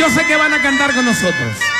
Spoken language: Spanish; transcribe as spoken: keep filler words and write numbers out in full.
yo sé que van a cantar con nosotros.